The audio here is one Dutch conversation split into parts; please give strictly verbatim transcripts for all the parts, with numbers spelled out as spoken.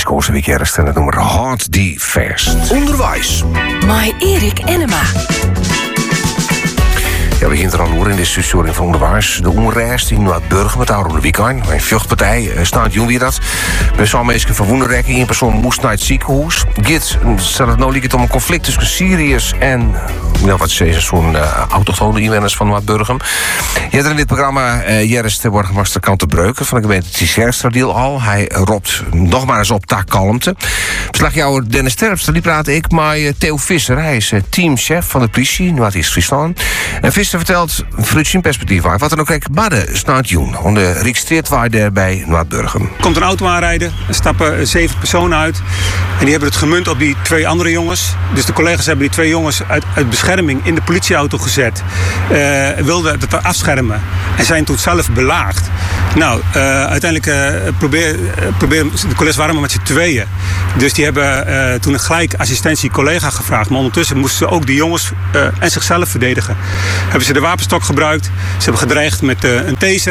komende week eerst. En dat noemen we Hard die Fast. Onderwijs. My Erik Enema. Ja, we beginnen er al hoor in de sturing van onderwijs. De onrust in Noord-Burger met Aaron de Weekend. Een vechtpartij, staat jong weer dat. Bij zo'n mensen van Woenderrekken. Eén persoon moest naar het ziekenhuis. Git, staat het nou liep om een conflict tussen Syriërs en... Nou, wat ze zo'n uh, autochtone inwoners van Noord-Burger. Je hebt in dit programma uh, Jerris de burgemeester Kant Breuken van de gemeente Tjierstradiel al. Hij roept nog maar eens op taak kalmte. Verslagjouwer Dennis Terpstra, die praat ik met uh, Theo Visser. Hij is uh, teamchef van de politie, Noord-Friesland. En Visser vertelt vanuit zijn perspectief uit wat er ook kijk badden staat doen. Om de registreerd waarde bij Noord-Burger. Er komt een auto aanrijden, er stappen zeven personen uit. En die hebben het gemunt op die twee andere jongens. Dus de collega's hebben die twee jongens uit, uit bescherming in de politieauto gezet. Uh, wilden dat afschermen. En zijn toen zelf belaagd. Nou, uh, uiteindelijk uh, probeer, uh, probeer de collega's waren maar met z'n tweeën. Dus die hebben uh, toen een gelijk assistentie collega gevraagd. Maar ondertussen moesten ze ook die jongens uh, en zichzelf verdedigen. Hebben ze de wapenstok gebruikt. Ze hebben gedreigd met uh, een taser.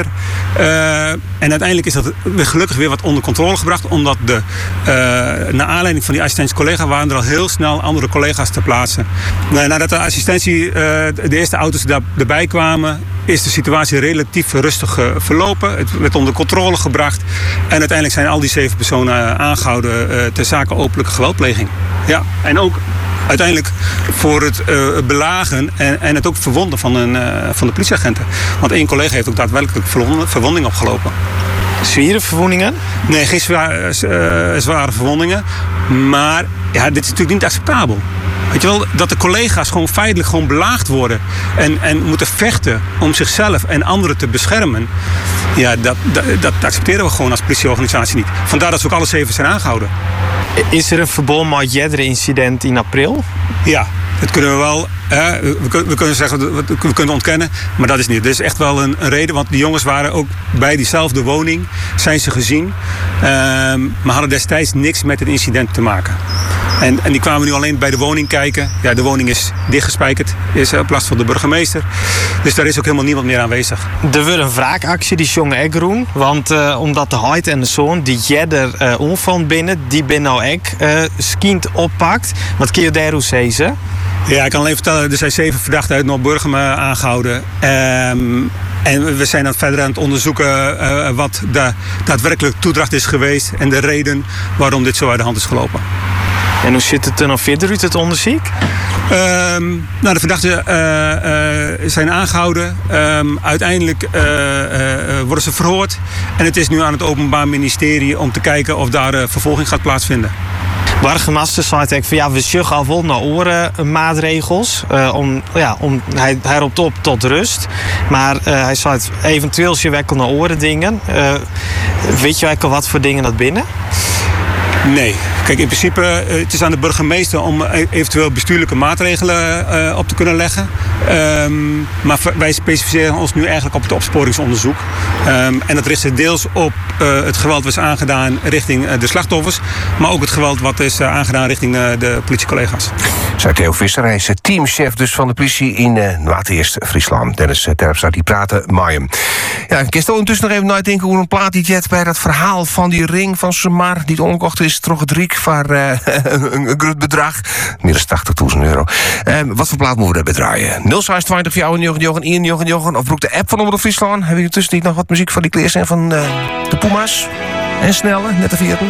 Uh, en uiteindelijk is dat weer gelukkig weer wat onder controle gebracht. Omdat de, uh, naar aanleiding van die assistentie collega waren er al heel snel andere collega's te plaatsen. Nou, nadat de assistentie, uh, de eerste auto's daar, erbij kwamen, is de situatie relatief rustig uh, verlopen. Het werd onder controle gebracht. En uiteindelijk zijn al die zeven personen aangehouden uh, ter zake openlijke geweldpleging. Ja, en ook uiteindelijk voor het uh, belagen en, en het ook verwonden van, een, uh, van de politieagenten. Want één collega heeft ook daadwerkelijk verwonding opgelopen. Zware verwondingen? Nee, geen zware, uh, zware verwondingen. Maar ja, dit is natuurlijk niet acceptabel. Weet je wel, dat de collega's gewoon feitelijk gewoon belaagd worden en, en moeten vechten om zichzelf en anderen te beschermen. Ja, dat, dat, dat accepteren we gewoon als politieorganisatie niet. Vandaar dat ze ook alle zeven zijn aangehouden. Is er een verband met het incident in april? Ja, dat kunnen we wel. Hè, we, we kunnen zeggen, we kunnen ontkennen, maar dat is niet. Er is echt wel een, een reden, want die jongens waren ook bij diezelfde woning, zijn ze gezien, um, maar hadden destijds niks met het incident te maken. En, en die kwamen nu alleen bij de woning kijken. Ja, de woning is dichtgespijkerd, is op last van de burgemeester. Dus daar is ook helemaal niemand meer aanwezig. Er wordt een wraakactie, die jongen ek groen. Want uh, omdat de heid en de zoon die jedder uh, omvalt binnen, die ben nou ek uh, skiend oppakt. Wat kun je daarover zeggen? Ja, ik kan alleen vertellen, er zijn zeven verdachten uit Noord-Burger aangehouden. Um, En we zijn dan verder aan het onderzoeken uh, wat de daadwerkelijk toedracht is geweest en de reden waarom dit zo uit de hand is gelopen. En hoe zit het er nog verder uit het onderzoek? Um, nou, de verdachten uh, uh, zijn aangehouden. Um, uiteindelijk uh, uh, worden ze verhoord. En het is nu aan het Openbaar Ministerie om te kijken of daar uh, vervolging gaat plaatsvinden. Burgemeester zei ik van ja, we sjuggen al wel naar oren maatregels. Uh, om, ja, om, hij, hij roept op tot rust. Maar uh, hij zei eventueel je wekkel naar oren dingen. Uh, weet je wel wat voor dingen dat binnen? Nee. Kijk, in principe uh, het is aan de burgemeester om eventueel bestuurlijke maatregelen uh, op te kunnen leggen. Um, maar wij specificeren ons nu eigenlijk op het opsporingsonderzoek. Um, en dat richt zich deels op uh, het geweld wat is aangedaan richting uh, de slachtoffers. Maar ook het geweld wat is uh, aangedaan richting uh, de politiecollega's. Zei Theo Visser, hij is teamchef dus van de politie in uh, Noord-Friesland. Dennis Terpstra, die praten met hem. Ja, ik kan ondertussen nog even nadenken hoe een plaat die jet bij dat verhaal van die ring van Semar die ongekocht is, toch het riek voor uh, een, een groot bedrag. Meer dan tachtigduizend euro. Uh, wat voor plaat moeten we daarbij draaien? nul zes twintig voor jou, Jochen Jochen, Ian Jochen Jochen. Of broek de app van Omroep Friesland. Hebben jullie tussen niet nog wat muziek van die Kleers en van uh, de Puma's? En Snelle, net de vierde.